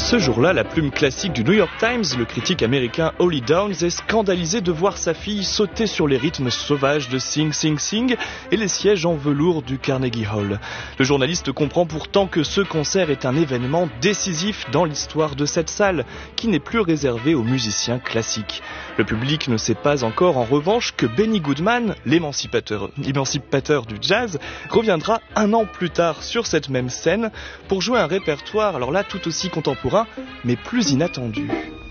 Ce jour-là, la plume classique du New York Times, le critique américain Holly Downs, est scandalisé de voir sa fille sauter sur les rythmes sauvages de Sing Sing Sing et les sièges en velours du Carnegie Hall. Le journaliste comprend pourtant que ce concert est un événement décisif dans l'histoire de cette salle, qui n'est plus réservée aux musiciens classiques. Le public ne sait pas encore, en revanche, que Benny Goodman, l'émancipateur du jazz, reviendra un an plus tard sur cette même scène pour jouer un répertoire, alors là tout aussi contemporain, mais plus inattendu.